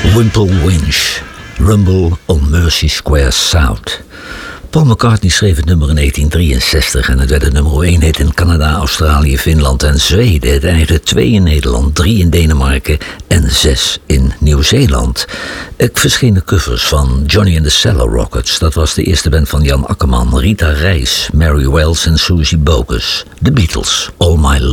Wimple Winch, Rumble on Mercy Square South. Paul McCartney schreef het nummer in 1963 en het werd het nummer 1 hit in Canada, Australië, Finland en Zweden. Het eindigde 2 in Nederland, 3 in Denemarken en 6 in Nieuw-Zeeland. Er verschenen covers van Johnny and the Cellar Rockets. Dat was de eerste band van Jan Akkerman, Rita Reis, Mary Wells en Susie Bogus. The Beatles, All My